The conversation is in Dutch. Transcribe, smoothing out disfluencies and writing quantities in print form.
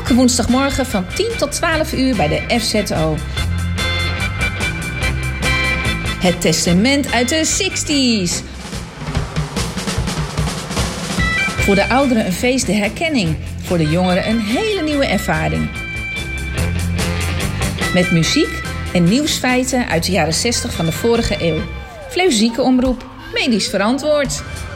Elke woensdagmorgen van 10 tot 12 uur bij de FZO. Het testament uit de 60s. Voor de ouderen een feest de herkenning. Voor de jongeren een hele nieuwe ervaring. Met muziek en nieuwsfeiten uit de jaren 60 van de vorige eeuw. Fleuzieke omroep, medisch verantwoord.